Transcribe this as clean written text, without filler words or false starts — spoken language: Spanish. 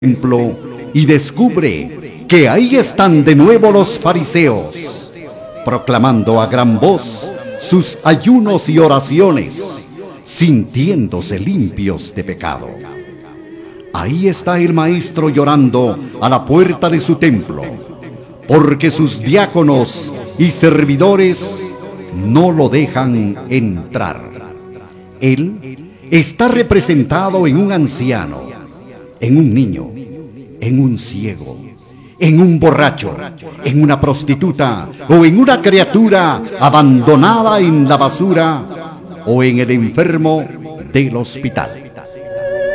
templo y descubre que ahí están de nuevo los fariseos, proclamando a gran voz sus ayunos y oraciones, sintiéndose limpios de pecado. Ahí está el maestro llorando a la puerta de su templo, porque sus diáconos y servidores no lo dejan entrar. Él está representado en un anciano, en un niño, en un ciego, en un borracho, en una prostituta o en una criatura abandonada en la basura o en el enfermo del hospital.